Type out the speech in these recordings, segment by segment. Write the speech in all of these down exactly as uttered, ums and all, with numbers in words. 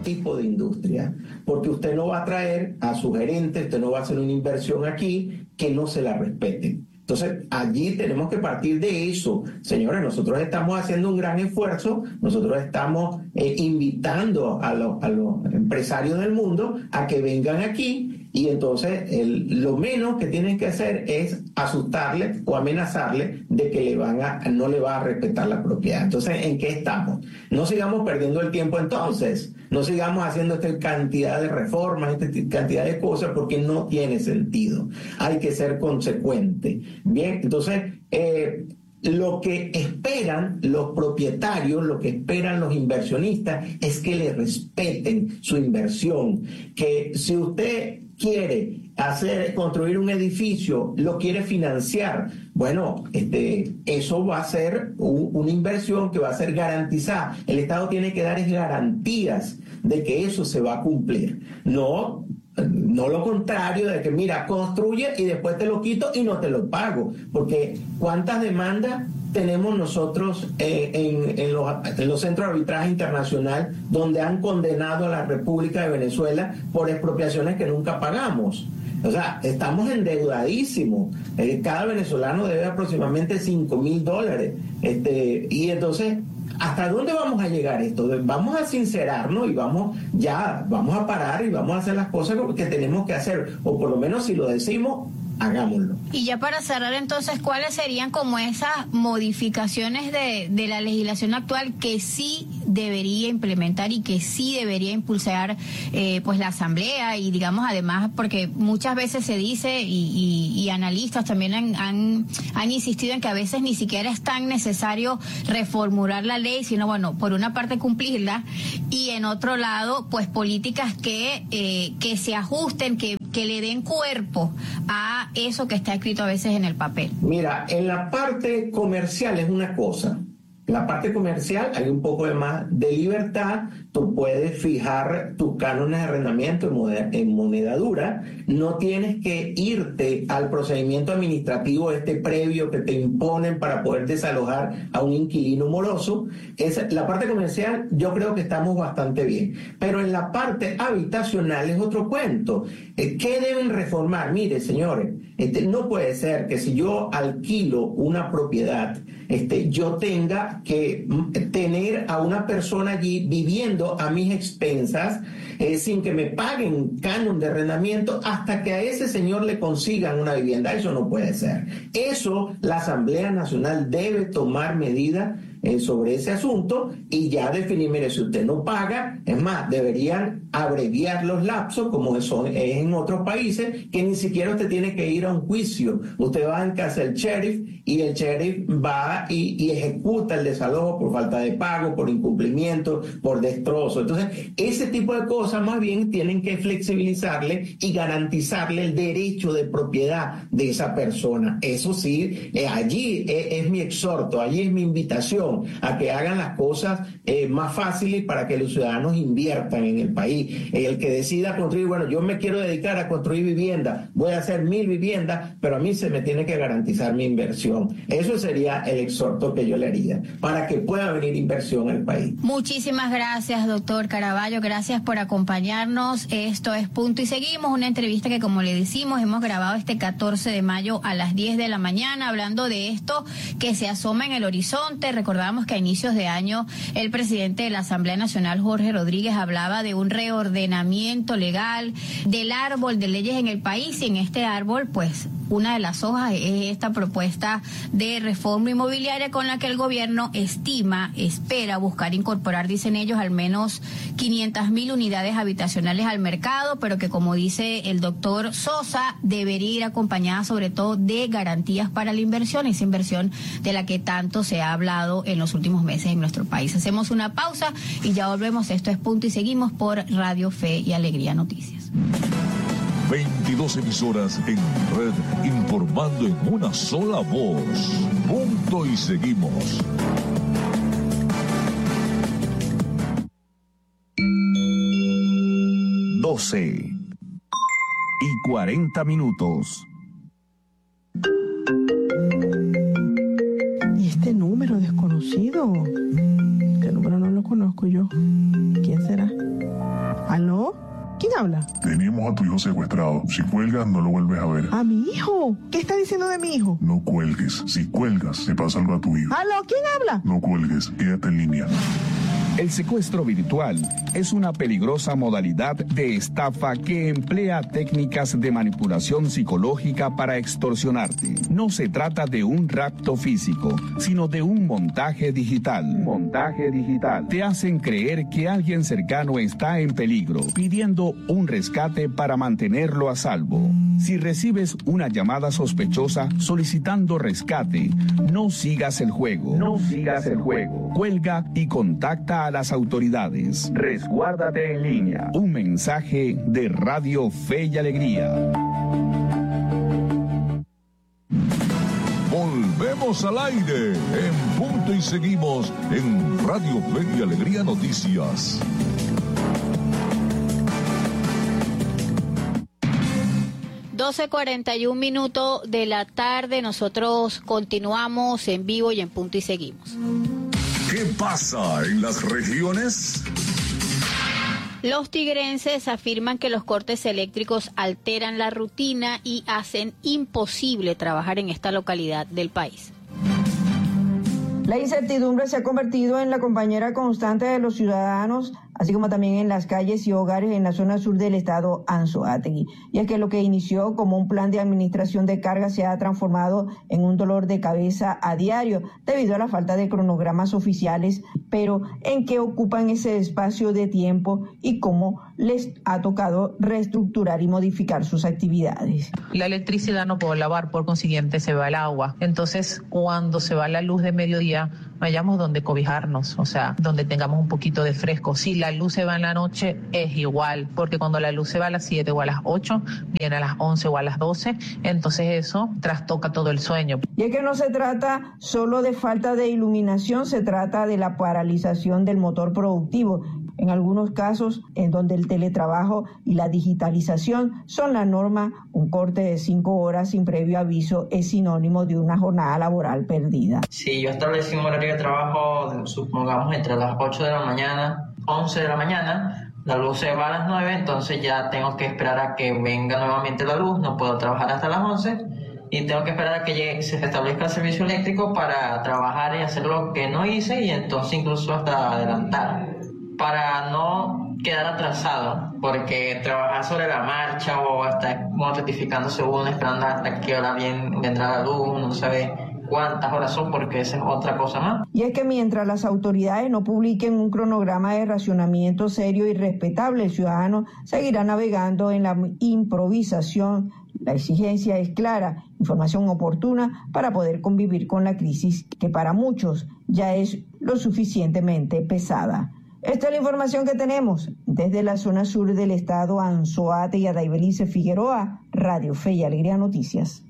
tipo de industria, porque usted no va a traer a su gerente, usted no va a hacer una inversión aquí que no se la respeten. Entonces, allí tenemos que partir de eso. Señores, nosotros estamos haciendo un gran esfuerzo, nosotros estamos eh, invitando a los, a los empresarios del mundo a que vengan aquí, y entonces el, lo menos que tienen que hacer es asustarle o amenazarle de que le van a, no le va a respetar la propiedad. Entonces, ¿en qué estamos? No sigamos perdiendo el tiempo entonces, no sigamos haciendo esta cantidad de reformas, esta cantidad de cosas, porque no tiene sentido. Hay que ser consecuente. Bien, entonces, eh, lo que esperan los propietarios, lo que esperan los inversionistas es que le respeten su inversión, que si usted quiere hacer, construir un edificio, lo quiere financiar, bueno, este, eso va a ser un, una inversión que va a ser garantizada. El Estado tiene que dar garantías de que eso se va a cumplir, no No lo contrario de que, mira, construye y después te lo quito y no te lo pago. Porque ¿cuántas demandas tenemos nosotros eh, en, en, los, en los centros de arbitraje internacional donde han condenado a la República de Venezuela por expropiaciones que nunca pagamos? O sea, estamos endeudadísimos. Eh, cada venezolano debe aproximadamente cinco mil dólares. Este, y entonces, ¿hasta dónde vamos a llegar esto? Vamos a sincerarnos y vamos ya, vamos a parar y vamos a hacer las cosas que tenemos que hacer, o por lo menos si lo decimos, hagámoslo. Y ya para cerrar entonces, ¿cuáles serían como esas modificaciones de, de la legislación actual que sí debería implementar y que sí debería impulsar eh, pues la Asamblea? Y digamos además, porque muchas veces se dice y, y, y analistas también han, han, han insistido en que a veces ni siquiera es tan necesario reformular la ley, sino bueno, por una parte cumplirla y en otro lado pues políticas que, eh, que se ajusten, que, que le den cuerpo a eso que está escrito a veces en el papel. Mira, en la parte comercial es una cosa. En la parte comercial hay un poco de más de libertad, tú puedes fijar tus cánones de arrendamiento en moneda, en moneda dura, no tienes que irte al procedimiento administrativo este previo que te imponen para poder desalojar a un inquilino moroso. Esa, la parte comercial yo creo que estamos bastante bien, pero en la parte habitacional es otro cuento. ¿Qué deben reformar? Mire, señores, este, no puede ser que si yo alquilo una propiedad, este, yo tenga que tener a una persona allí viviendo a mis expensas eh, sin que me paguen canon de arrendamiento hasta que a ese señor le consigan una vivienda. Eso no puede ser. Eso la Asamblea Nacional debe tomar medidas eh, sobre ese asunto y ya definir, mire, si usted no paga, es más, deberían abreviar los lapsos como son, es en otros países, que ni siquiera usted tiene que ir a un juicio. Usted va en casa del sheriff y el sheriff va y, y ejecuta el desalojo por falta de pago, por incumplimiento, por destrozo. Entonces, ese tipo de cosas más bien tienen que flexibilizarle y garantizarle el derecho de propiedad de esa persona. Eso sí, eh, allí eh, es mi exhorto, allí es mi invitación a que hagan las cosas eh, más fáciles para que los ciudadanos inviertan en el país. El que decida construir, bueno, yo me quiero dedicar a construir viviendas, voy a hacer mil viviendas, pero a mí se me tiene que garantizar mi inversión. Eso sería el exhorto que yo le haría, para que pueda venir inversión al país. Muchísimas gracias, doctor Caraballo, gracias por acompañarnos. Esto es Punto y Seguimos, una entrevista que, como le decimos, hemos grabado este catorce de mayo a las diez de la mañana, hablando de esto que se asoma en el horizonte. Recordamos que a inicios de año el presidente de la Asamblea Nacional, Jorge Rodríguez, hablaba de un reordenamiento legal del árbol de leyes en el país, y en este árbol, pues, una de las hojas es esta propuesta de reforma inmobiliaria con la que el gobierno estima, espera buscar incorporar, dicen ellos, al menos quinientas mil unidades habitacionales al mercado, pero que, como dice el doctor Sosa, debería ir acompañada sobre todo de garantías para la inversión, esa inversión de la que tanto se ha hablado en los últimos meses en nuestro país. Hacemos una pausa y ya volvemos. Esto es Punto y Seguimos por Radio Fe y Alegría Noticias. veintidós emisoras en red, informando en una sola voz. Punto y Seguimos. doce y cuarenta minutos. ¿Y este número desconocido? Este número no lo conozco yo. ¿Quién será? ¿Aló? ¿Quién habla? Tenemos a tu hijo secuestrado. Si cuelgas, no lo vuelves a ver. ¿A mi hijo? ¿Qué está diciendo de mi hijo? No cuelgues. Si cuelgas, se pasa algo a tu hijo. ¿Aló? ¿Quién habla? No cuelgues. Quédate en línea. El secuestro virtual es una peligrosa modalidad de estafa que emplea técnicas de manipulación psicológica para extorsionarte. No se trata de un rapto físico, sino de un montaje digital. Montaje digital. Te hacen creer que alguien cercano está en peligro, pidiendo un rescate para mantenerlo a salvo. Si recibes una llamada sospechosa solicitando rescate, no sigas el juego. No sigas el juego. Cuelga y contacta a las autoridades. Resguárdate en línea. Un mensaje de Radio Fe y Alegría. Volvemos al aire en punto y seguimos en Radio Fe y Alegría Noticias. doce cuarenta y un minutos de la tarde, nosotros continuamos en vivo y en punto y seguimos. ¿Qué pasa en las regiones? Los tigrenses afirman que los cortes eléctricos alteran la rutina y hacen imposible trabajar en esta localidad del país. La incertidumbre se ha convertido en la compañera constante de los ciudadanos, así como también en las calles y hogares en la zona sur del estado Anzoátegui. Y es que lo que inició como un plan de administración de carga se ha transformado en un dolor de cabeza a diario debido a la falta de cronogramas oficiales, pero en qué ocupan ese espacio de tiempo y cómo les ha tocado reestructurar y modificar sus actividades. La electricidad no puedo lavar, por consiguiente se va el agua. Entonces, cuando se va la luz de mediodía, no hayamos donde cobijarnos, o sea, donde tengamos un poquito de fresco. Si la luz se va en la noche, es igual, porque cuando la luz se va a las siete o a las ocho, viene a las once o a las doce, entonces eso trastoca todo el sueño. Y es que no se trata solo de falta de iluminación, se trata de la paralización del motor productivo. En algunos casos, en donde el teletrabajo y la digitalización son la norma, un corte de cinco horas sin previo aviso es sinónimo de una jornada laboral perdida. Si yo establecí un horario de trabajo, supongamos entre las ocho de la mañana, once de la mañana, la luz se va a las nueve, entonces ya tengo que esperar a que venga nuevamente la luz, no puedo trabajar hasta las once y tengo que esperar a que llegue, se establezca el servicio eléctrico para trabajar y hacer lo que no hice y entonces incluso hasta adelantar, para no quedar atrasado, porque trabajar sobre la marcha o hasta rectificándose uno, esperando hasta que hora bien vendrá la luz, no sabe cuántas horas son, porque esa es otra cosa más. Y es que mientras las autoridades no publiquen un cronograma de racionamiento serio y respetable, el ciudadano seguirá navegando en la improvisación. La exigencia es clara, información oportuna para poder convivir con la crisis que para muchos ya es lo suficientemente pesada. Esta es la información que tenemos desde la zona sur del estado Anzoátegui y Adaibelice Figueroa, Radio Fe y Alegría Noticias.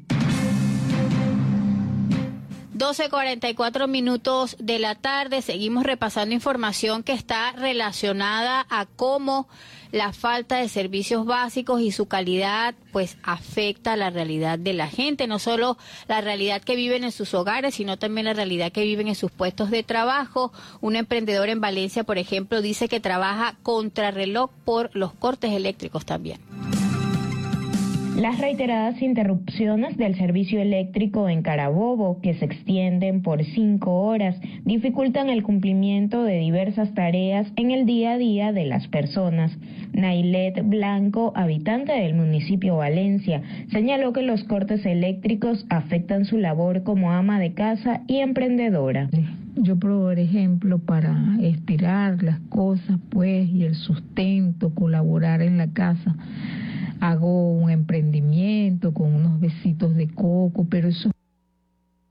doce cuarenta y cuatro minutos de la tarde, seguimos repasando información que está relacionada a cómo la falta de servicios básicos y su calidad pues afecta la realidad de la gente, no solo la realidad que viven en sus hogares, sino también la realidad que viven en sus puestos de trabajo. Un emprendedor en Valencia, por ejemplo, dice que trabaja contrarreloj por los cortes eléctricos también. Las reiteradas interrupciones del servicio eléctrico en Carabobo, que se extienden por cinco horas, dificultan el cumplimiento de diversas tareas en el día a día de las personas. Nailet Blanco, habitante del municipio Valencia, señaló que los cortes eléctricos afectan su labor como ama de casa y emprendedora. Yo, por ejemplo, para estirar las cosas, pues, y el sustento, colaborar en la casa, hago un emprendimiento con unos besitos de coco, pero eso